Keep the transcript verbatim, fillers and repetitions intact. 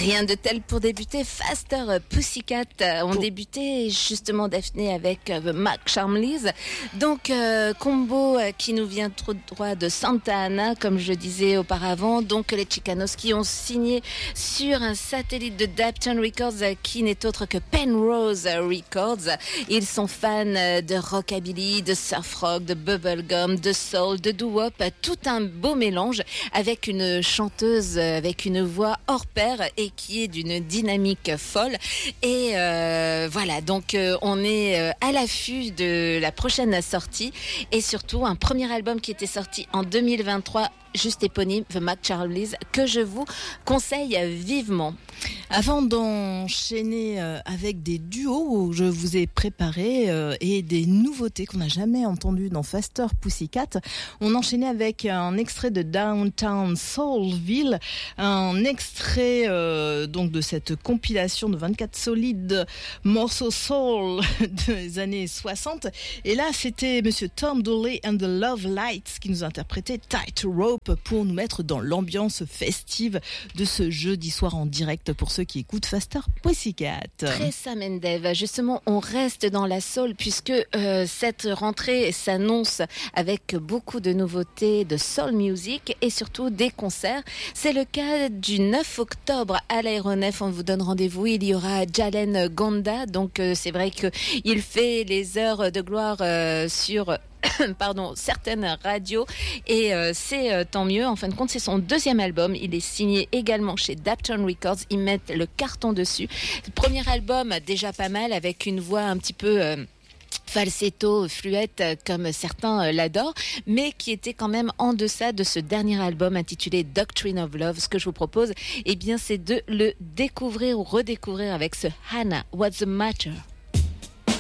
Rien de tel pour débuter. Faster Pussycat ont débuté justement Daphné avec The Mac Charmleys. Donc euh, combo qui nous vient tout droit de Santa Ana, comme je disais auparavant. Donc les Chicanos qui ont signé sur un satellite de Dapton Records qui n'est autre que Penrose Records. Ils sont fans de rockabilly, de surf rock, de bubblegum, de soul, de doo-wop, tout un beau mélange avec une chanteuse avec une voix hors pair et qui est d'une dynamique folle. Et euh, voilà, donc euh, on est euh, à l'affût de la prochaine sortie et surtout un premier album qui était sorti en deux mille vingt-trois, juste éponyme, The Mac Charmleys, que je vous conseille vivement. Avant d'enchaîner avec des duos, je vous ai préparé euh, et des nouveautés qu'on n'a jamais entendues dans Faster Pussycat. On enchaînait avec un extrait de Downtown Soulville, un extrait euh, donc de cette compilation de vingt-quatre solides morceaux soul des années soixante. Et là, c'était Monsieur Tom Dooley and the Love Lights qui nous interprétait Tight Rope pour nous mettre dans l'ambiance festive de ce jeudi soir en direct pour ceux qui écoutent Faster Pussycat. Très Sam and Dave. Justement, on reste dans la soul puisque euh, cette rentrée s'annonce avec beaucoup de nouveautés de soul music et surtout des concerts. C'est le cas du neuf octobre à l'Aéronef. On vous donne rendez-vous. Il y aura Jalen Gonda. Donc euh, c'est vrai qu'il fait les heures de gloire euh, sur pardon, certaines radios et euh, c'est euh, tant mieux. En fin de compte, c'est son deuxième album. Il est signé également chez Dapton Records. Ils mettent le carton dessus. Le premier album, déjà pas mal, avec une voix un petit peu euh, falsetto, fluette, comme certains l'adorent, mais qui était quand même en deçà de ce dernier album intitulé Doctrine of Love. Ce que je vous propose, eh bien, c'est de le découvrir ou redécouvrir avec ce Hannah, What's the Matter?